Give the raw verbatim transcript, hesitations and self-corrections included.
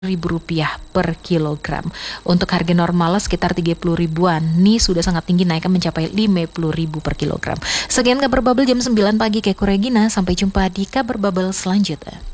ribu rupiah per kilogram. Untuk harga normal sekitar tiga puluh ribuan. Nih sudah sangat tinggi, naiknya mencapai lima puluh ribu per kilogram. Sekian kabar Bubble jam sembilan pagi, Keiko Regina. Sampai jumpa di kabar Bubble selanjutnya.